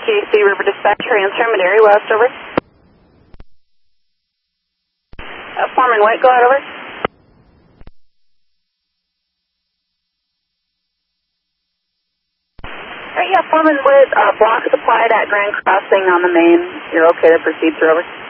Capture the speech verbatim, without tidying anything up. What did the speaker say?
K C River Dispatch, transfer, Madera West, over. Uh, Foreman White, go ahead, over. Alright, yeah, Foreman with uh, block supplied at Grand Crossing on the main. You're okay to proceed through, over.